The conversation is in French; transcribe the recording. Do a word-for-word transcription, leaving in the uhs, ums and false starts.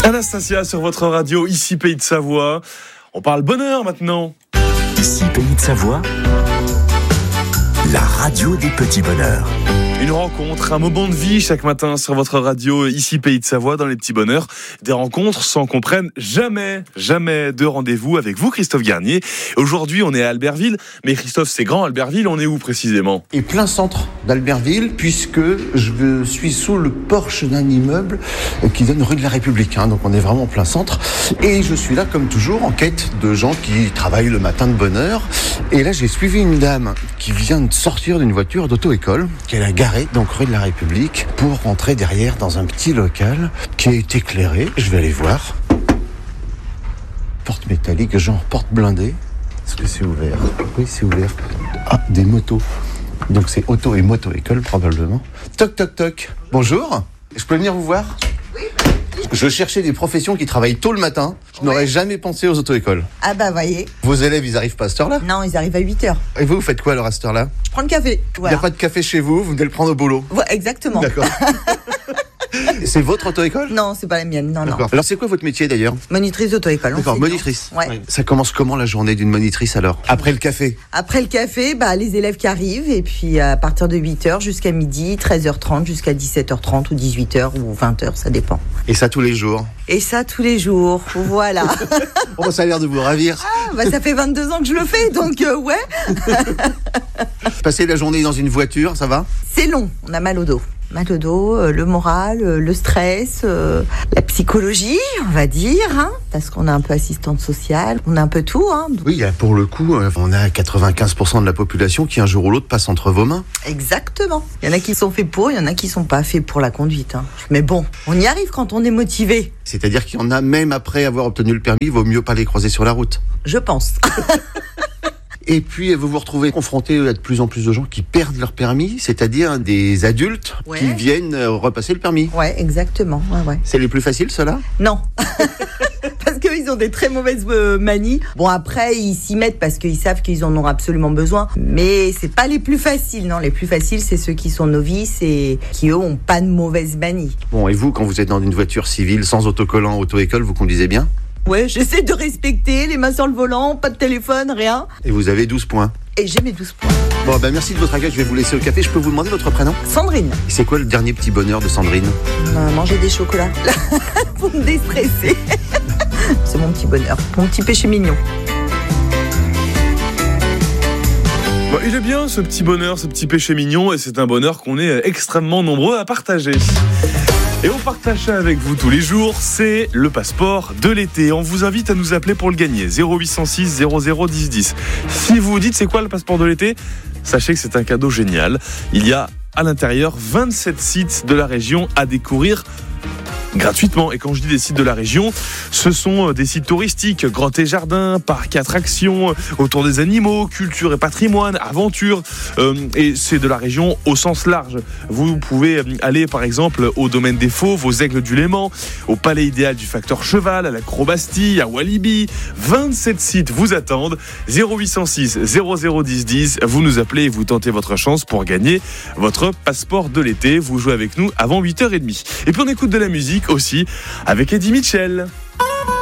Anastasia sur votre radio, ici Pays de Savoie. On parle bonheur maintenant. Ici Pays de Savoie, la radio des petits bonheurs. Une rencontre, un moment de vie chaque matin sur votre radio, ici Pays de Savoie, dans les petits bonheurs. Des rencontres sans qu'on prenne jamais, jamais de rendez-vous avec vous, Christophe Garnier. Aujourd'hui, on est à Albertville. Mais Christophe, c'est grand, Albertville, on est où précisément ? Et plein centre d'Albertville, puisque je suis sous le porche d'un immeuble qui donne rue de la République. Hein, donc on est vraiment en plein centre. Et je suis là, comme toujours, en quête de gens qui travaillent le matin de bonne heure. Et là, j'ai suivi une dame qui vient de sortir d'une voiture d'auto-école, qu'elle a garée donc rue de la République, pour rentrer derrière dans un petit local qui est éclairé. Je vais aller voir. Porte métallique, genre porte blindée. Est-ce que c'est ouvert ? Oui, c'est ouvert. Ah, des motos. Donc c'est auto et moto-école probablement. Toc, toc, toc. Bonjour. Je peux venir vous voir ? Oui. Je cherchais des professions qui travaillent tôt le matin. Je n'aurais Ouais. jamais pensé aux auto-écoles. Ah bah voyez. Vos élèves, ils arrivent pas à cette heure-là ? Non, ils arrivent à huit heures. Et vous, vous faites quoi alors à cette heure-là ? Je prends le café. Il Voilà. n'y a pas de café chez vous, vous venez le prendre au boulot. Ouais, exactement. D'accord. C'est votre auto-école ? Non, c'est pas la mienne. Non, non. D'accord. Alors c'est quoi votre métier d'ailleurs ? Monitrice d'auto-école. D'accord, enseignante. monitrice. Ouais. Ça commence comment la journée d'une monitrice alors ? Après le café ? Après le café, bah, les élèves qui arrivent, et puis à partir de huit heures jusqu'à midi, treize heures trente jusqu'à dix-sept heures trente ou dix-huit heures ou vingt heures, ça dépend. Et ça tous les jours ? Et ça tous les jours, voilà. Oh, ça a l'air de vous ravir. Ah, bah, ça fait vingt-deux ans que je le fais, donc euh, ouais. Passer la journée dans une voiture, ça va ? C'est long, on a mal au dos. Mal au dos, euh, le moral, euh, le stress, euh, la psychologie, on va dire, hein, parce qu'on est un peu assistante sociale, on a un peu tout. Hein, donc- Oui, pour le coup, euh, on a quatre-vingt-quinze pour cent de la population qui un jour ou l'autre passe entre vos mains. Exactement. Il y en a qui sont faits pour, il y en a qui sont pas faits pour la conduite. Hein. Mais bon, on y arrive quand on est motivé, C'est-à-dire qu'il y en a, même après avoir obtenu le permis, il vaut mieux pas les croiser sur la route. je pense. Et puis, vous vous retrouvez confronté à de plus en plus de gens qui perdent leur permis, c'est-à-dire des adultes Ouais. qui viennent euh, repasser le permis. Ouais, exactement. Ouais, ouais. C'est les plus faciles, ceux-là ? Non. Parce qu'ils ont des très mauvaises euh, manies. Bon, après, ils s'y mettent parce qu'ils savent qu'ils en ont absolument besoin. Mais c'est pas les plus faciles, non. Les plus faciles, c'est ceux qui sont novices et qui, eux, ont pas de mauvaises manies. Bon, et vous, quand vous êtes dans une voiture civile, sans autocollant, auto-école, vous conduisez bien ? Ouais, j'essaie de respecter les mains sur le volant, pas de téléphone, rien. Et vous avez douze points. Et j'ai mes douze points. Bon, ben merci de votre accueil, je vais vous laisser au café. Je peux vous demander votre prénom ? Sandrine, Et c'est quoi le dernier petit bonheur de Sandrine ? euh, manger des chocolats pour me déstresser. C'est mon petit bonheur, mon petit péché mignon. Bon, il est bien ce petit bonheur, ce petit péché mignon, et c'est un bonheur qu'on est extrêmement nombreux à partager. Et on partage ça avec vous tous les jours, c'est le passeport de l'été. On vous invite à nous appeler pour le gagner, zéro huit cent six zéro zéro dix dix. Si vous vous dites c'est quoi le passeport de l'été, sachez que c'est un cadeau génial. Il y a à l'intérieur vingt-sept sites de la région à découvrir gratuitement. Et quand je dis des sites de la région, ce sont des sites touristiques, grottes et jardins, parcs et attractions, autour des animaux, culture et patrimoine, aventure. Euh, et c'est de la région au sens large. Vous pouvez aller par exemple au domaine des Fauves, aux Aigles du Léman, au palais idéal du facteur Cheval, à la Cro-Bastille, à Walibi. vingt-sept sites vous attendent. zéro huit cent six zéro zéro dix dix. Vous nous appelez et vous tentez votre chance pour gagner votre passeport de l'été. Vous jouez avec nous avant huit heures trente. Et puis on écoute de la musique aussi avec Eddie Mitchell.